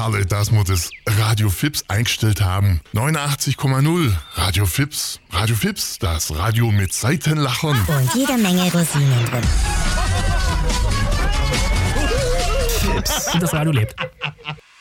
Herrlich, dass wir das Radio Fips eingestellt haben. 89,0 Radio Fips. Radio Fips, das Radio mit Seitenlachern. Und jede Menge Rosinen drin. Und das Radio lebt.